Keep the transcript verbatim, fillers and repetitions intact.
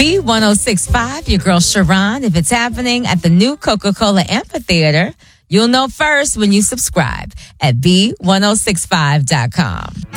B ten sixty-five, your girl Sharon. If it's happening at the new Coca-Cola Amphitheater, you'll know first when you subscribe at B ten sixty-five dot com.